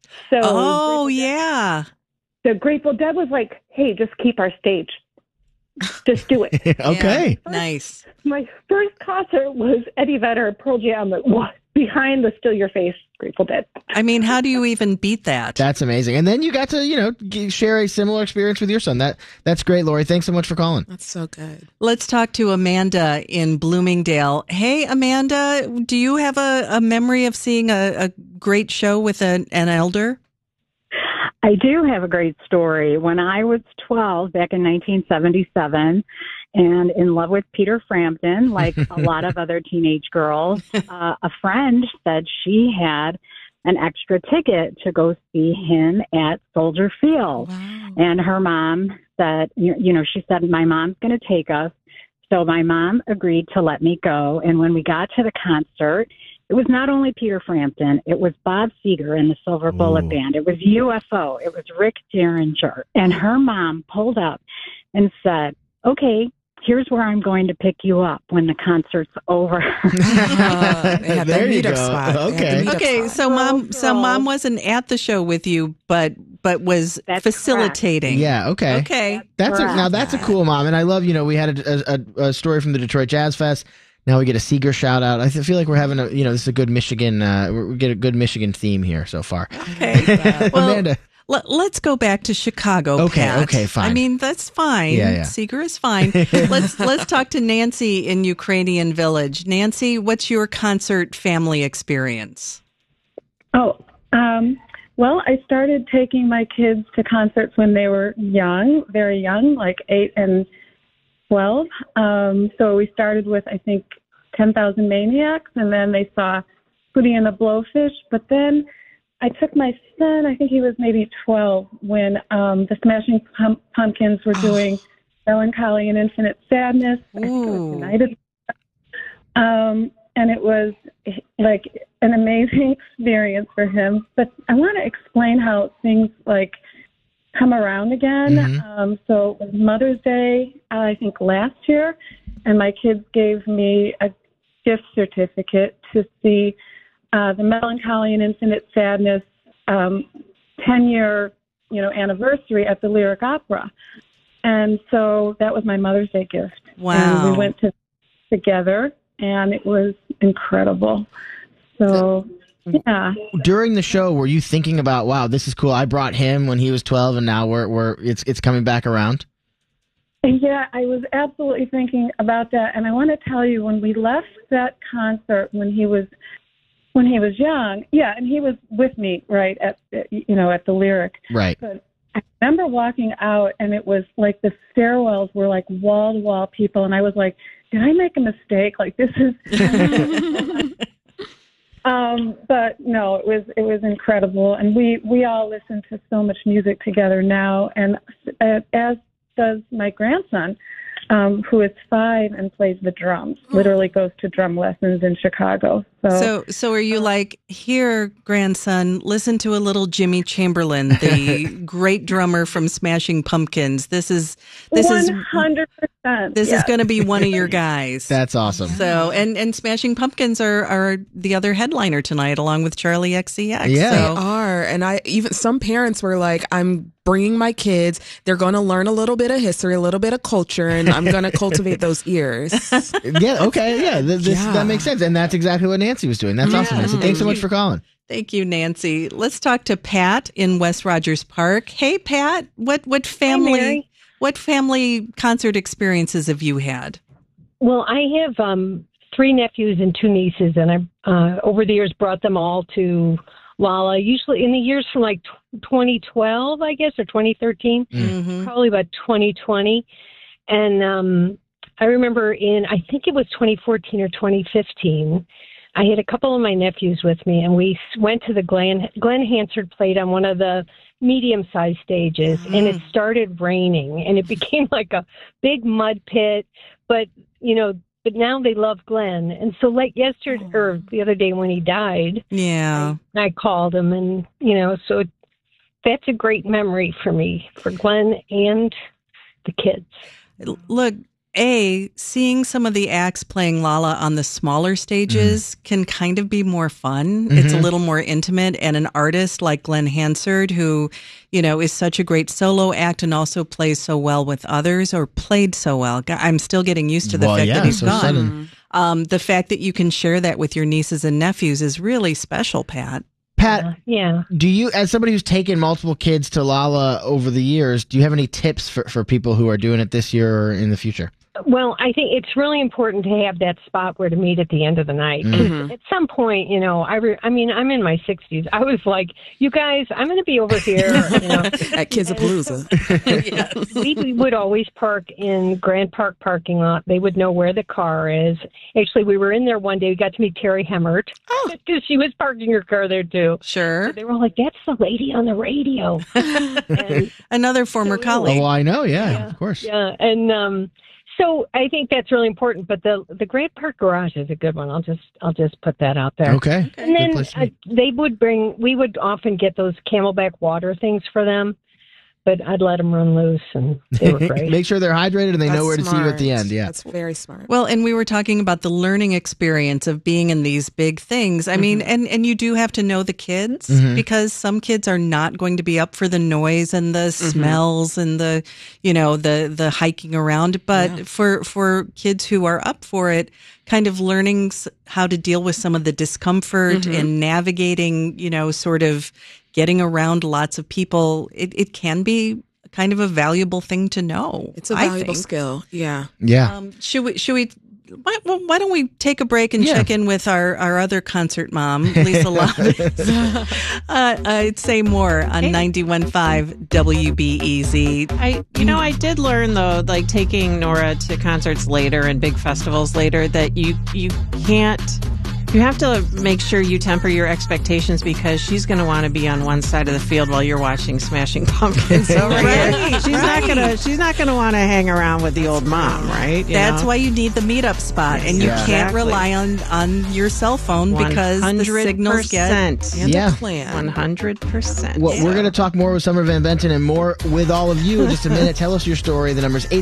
So yeah. The Grateful Dead was like, hey, just keep our stage. Just do it. Okay. Yeah, nice. My first concert was Eddie Vedder, Pearl Jam, behind the Still Your Face, Grateful Dead. I mean, how do you even beat that? That's amazing. And then you got to, share a similar experience with your son. That's great, Lori. Thanks so much for calling. That's so good. Let's talk to Amanda in Bloomingdale. Hey, Amanda, do you have a memory of seeing a great show with an elder? I do have a great story. When I was 12, back in 1977, and in love with Peter Frampton, like a lot of other teenage girls, a friend said she had an extra ticket to go see him at Soldier Field. Wow. And her mom said, she said, my mom's going to take us. So my mom agreed to let me go. And when we got to the concert, it was not only Peter Frampton, it was Bob Seger and the Silver Bullet Band. It was UFO. It was Rick Derringer. And her mom pulled up and said, okay, here's where I'm going to pick you up when the concert's over. There you go. Okay. So mom wasn't at the show with you, but was facilitating. Correct. Yeah. Okay. That's a cool mom. And I love, we had a story from the Detroit Jazz Fest. Now we get a Seeger shout out. I feel like we're having this is a good Michigan, we get a good Michigan theme here so far. Okay. Well, Amanda. Let's go back to Chicago, Pat. Okay, fine. I mean, that's fine. Yeah. Seeger is fine. Let's talk to Nancy in Ukrainian Village. Nancy, what's your concert family experience? Well, I started taking my kids to concerts when they were young, very young, like 8 and 12. So we started with, I think, 10,000 Maniacs, and then they saw Hootie and the Blowfish. But then I took my son, I think he was maybe 12, when the Smashing Pumpkins were doing Melancholy and Infinite Sadness. I think it was United. And it was like an amazing experience for him. But I want to explain how things like come around again. So it was Mother's Day, I think last year, and my kids gave me a gift certificate to see the Melancholy and Infinite Sadness 10-year, anniversary at the Lyric Opera. And so that was my Mother's Day gift. Wow. And we went together, and it was incredible. So, yeah. During the show, were you thinking about, wow, this is cool, I brought him when he was 12, and now it's coming back around? Yeah, I was absolutely thinking about that. And I want to tell you, when we left that concert when he was young, yeah, and he was with me, right, at the Lyric. Right. But I remember walking out, and it was like the stairwells were like wall-to-wall people, and I was like, did I make a mistake? Like, this is... But no, it was incredible, and we all listen to so much music together now, and as does my grandson, who is 5 and plays the drums. Literally goes to drum lessons in Chicago. So are you like, here, grandson, listen to a little Jimmy Chamberlain, the great drummer from Smashing Pumpkins. This is 100%. This is going to be one of your guys. That's awesome. So and Smashing Pumpkins are the other headliner tonight, along with Charlie XCX. Yeah, they are. And even some parents were like, I'm bringing my kids. They're going to learn a little bit of history, a little bit of culture, and I'm going to cultivate those ears. Yeah. Okay. Yeah. That makes sense, and that's exactly what Nancy was doing. That's awesome, Nancy. Thanks so much for calling. Thank you, Nancy. Let's talk to Pat in West Rogers Park. Hey, Pat, what family concert experiences have you had? Well, I have 3 nephews and 2 nieces, and I over the years brought them all to Lolla, usually in the years from like 2012, I guess, or 2013, probably about 2020. And I remember I think it was 2014 or 2015, I had a couple of my nephews with me, and we went to the Glenn Hansard played on one of the medium-sized stages, and it started raining, and it became like a big mud pit. But now they love Glenn, and so like yesterday or the other day when he died, I called him, and so that's a great memory for me, for Glenn and the kids. Look. Seeing some of the acts playing Lolla on the smaller stages can kind of be more fun. It's a little more intimate, and an artist like Glenn Hansard, who, is such a great solo act and also plays so well with others, or played so well. I'm still getting used to the fact that he's gone. The fact that you can share that with your nieces and nephews is really special, Pat. Pat, do you, as somebody who's taken multiple kids to Lolla over the years, do you have any tips for people who are doing it this year or in the future? Well, I think it's really important to have that spot where to meet at the end of the night. At some point, I'm in my 60s. I was like, you guys, I'm going to be over here. At Kidzapalooza. We would always park in Grand Park parking lot. They would know where the car is. Actually, we were in there one day. We got to meet Terry Hemmert because she was parking her car there, too. Sure. So they were like, that's the lady on the radio. Another former colleague. Oh, I know. Yeah, of course. Yeah, and so I think that's really important, but the Grand Park Garage is a good one. I'll just put that out there. Okay. And then we would often get those Camelback water things for them, but I'd let them run loose, and they were great. Make sure they're hydrated and they know where to see you at the end. Yeah, that's very smart. Well, and we were talking about the learning experience of being in these big things. I mean, and you do have to know the kids, because some kids are not going to be up for the noise and the smells and the the hiking around. But for kids who are up for it, kind of learning how to deal with some of the discomfort and navigating, sort of getting around lots of people, it can be kind of a valuable thing to know. It's a valuable skill. Yeah. Yeah. Should we? Why don't we take a break and check in with our other concert mom, Lisa Lobbins? I'd say more on 91.5 WBEZ. I did learn, though, like taking Nora to concerts later and big festivals later, that you can't You have to make sure you temper your expectations because she's going to want to be on one side of the field while you're watching Smashing Pumpkins. So she's not going to want to hang around with the old mom, right? That's why you need the meetup spot, and you can't rely on your cell phone because the signals get the plan. 100%. Well, we're going to talk more with Summer Van Benton and more with all of you in just a minute. Tell us your story. The number's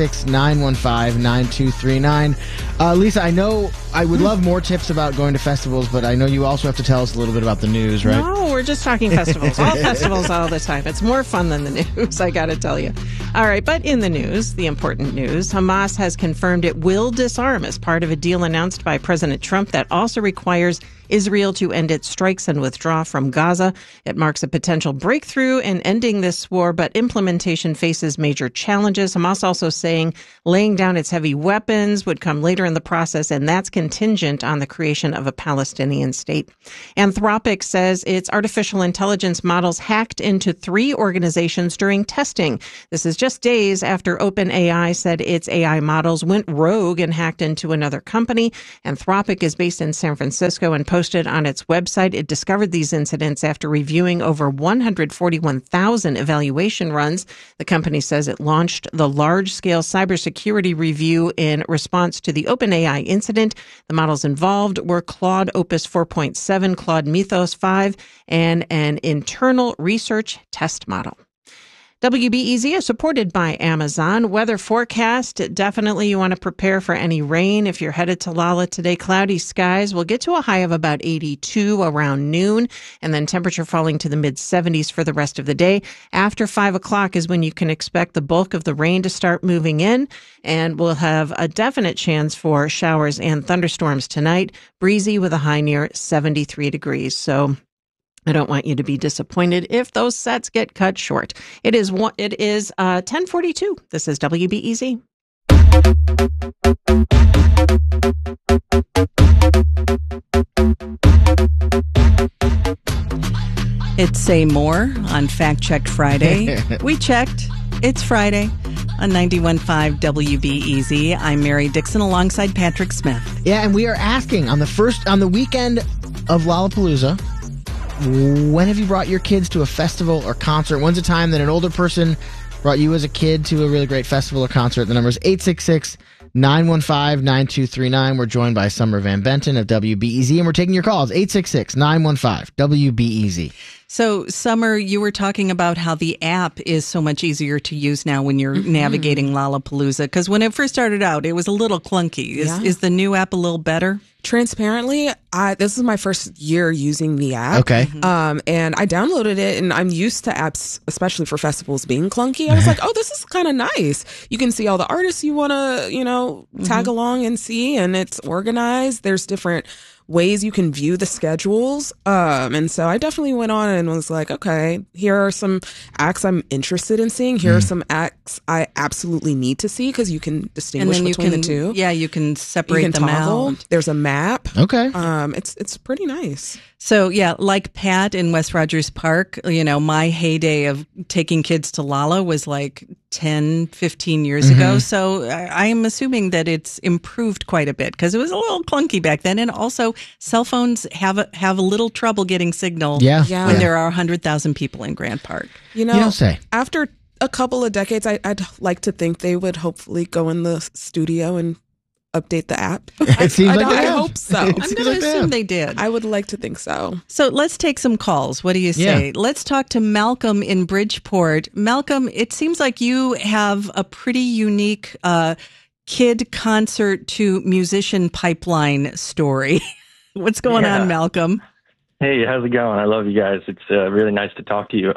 866-915-9239. Lisa, I know I would love more tips about going to festivals, but I know you also have to tell us a little bit about the news, right? No, we're just talking festivals. All festivals all the time. It's more fun than the news, I got to tell you. All right, but in the news, the important news, Hamas has confirmed it will disarm as part of a deal announced by President Trump that also requires Israel to end its strikes and withdraw from Gaza. It marks a potential breakthrough in ending this war, but implementation faces major challenges. Hamas also saying laying down its heavy weapons would come later in the process, and that's contingent on the creation of a Palestinian state. Anthropic says its artificial intelligence models hacked into 3 organizations during testing. This is just days after OpenAI said its AI models went rogue and hacked into another company. Anthropic is based in San Francisco and posted on its website. It discovered these incidents after reviewing over 141,000 evaluation runs. The company says it launched the large-scale cybersecurity review in response to the OpenAI incident. The models involved were Claude Opus 4.7, Claude Mythos 5, and an internal research test model. WBEZ is supported by Amazon. Weather forecast, definitely you want to prepare for any rain. If you're headed to Lala today, cloudy skies. We'll get to a high of about 82 around noon, and then temperature falling to the mid-70s for the rest of the day. After 5 o'clock is when you can expect the bulk of the rain to start moving in, and we'll have a definite chance for showers and thunderstorms tonight. Breezy with a high near 73 degrees. So I don't want you to be disappointed if those sets get cut short. It is 10:42. This is WBEZ. It's Say More on Fact Checked Friday. We checked. It's Friday on 91.5 WBEZ. I'm Mary Dixon alongside Patrick Smith. Yeah, and we are asking on the weekend of Lollapalooza, when have you brought your kids to a festival or concert? When's a time that an older person brought you as a kid to a really great festival or concert? The number is 866-915-9239. We're joined by Summer Van Benton of WBEZ, and we're taking your calls, 866-915-WBEZ. So, Summer, you were talking about how the app is so much easier to use now when you're navigating Lollapalooza, because when it first started out, it was a little clunky. Is the new app a little better? Transparently, this is my first year using the app. Okay. And I downloaded it, and I'm used to apps, especially for festivals, being clunky. I was like, oh, this is kind of nice. You can see all the artists you want to, tag along and see, and it's organized. There's different ways you can view the schedules. And so I definitely went on and was like, okay, here are some acts I'm interested in seeing. Here are some acts I absolutely need to see, because you can distinguish between the two. Yeah, you can separate them out. There's a map. Okay. It's pretty nice. So, yeah, like Pat in West Rogers Park, my heyday of taking kids to Lala was like 10, 15 years ago. So I am assuming that it's improved quite a bit, because it was a little clunky back then. And also, cell phones have a little trouble getting signal when there are 100,000 people in Grant Park. You don't say. After a couple of decades, I'd like to think they would hopefully go in the studio and update the app. It seems like I hope so. I'm going to assume they did. I would like to think so. So let's take some calls. What do you say? Yeah. Let's talk to Malcolm in Bridgeport. Malcolm, it seems like you have a pretty unique kid concert to musician pipeline story. What's going on, Malcolm? Hey, how's it going? I love you guys. It's really nice to talk to you.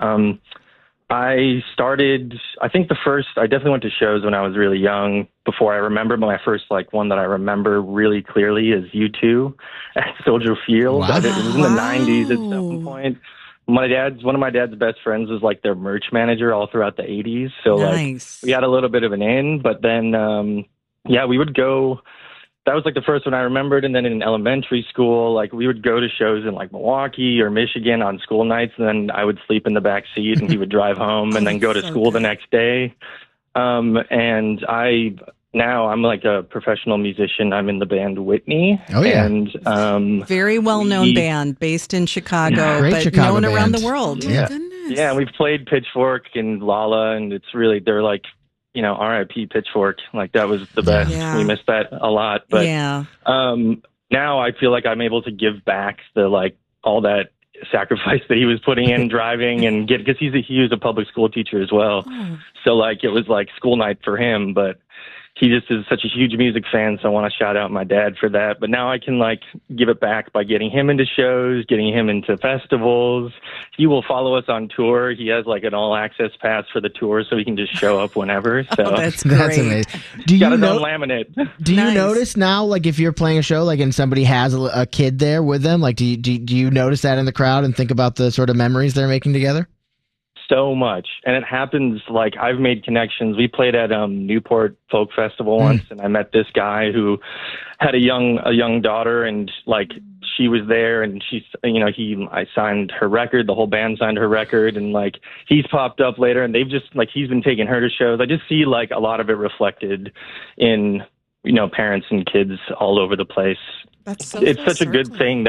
I definitely went to shows when I was really young. Before I remember, my first one that I remember really clearly is U2 at Soldier Field. Wow. It was in the 90s at some point. One of my dad's best friends was their merch manager all throughout the 80s. So nice. We had a little bit of an in, but then we would go. That was the first one I remembered. And then in elementary school, we would go to shows in Milwaukee or Michigan on school nights, and then I would sleep in the back seat and he would drive home and then go to school the next day. And I now I'm like a professional musician. I'm in the band Whitney. Oh, yeah. And very well-known band based in Chicago, Great but Chicago known around band. the world. Yeah, we've played Pitchfork and Lala, and it's really, they're like, you know, R.I.P. Pitchfork. Like, that was the best. Yeah. We missed that a lot. But Yeah. Now I feel like I'm able to give back all that sacrifice that he was putting in driving and because he was a public school teacher as well. So like it was like school night for him, but he just is such a huge music fan. So I want to shout out my dad for that. But now I can like give it back by getting him into shows, getting him into festivals. He will follow us on tour. He has like an all access pass for the tour so he can just show up whenever. So that's great. That's amazing. Do got you his know? own laminate. Do you notice now, like if you're playing a show, like and somebody has a kid there with them, like do you notice that in the crowd and think about the sort of memories they're making together? So much. And it happens, like, I've made connections. We played at Newport Folk Festival once, and I met this guy who had a young daughter, and, like, she was there, and she's, you know, I signed her record, the whole band signed her record, and, like, he's popped up later, and they've just, like, he's been taking her to shows. I just see, like, a lot of it reflected in, you know, parents and kids all over the place. That's so it's full such a good circle. thing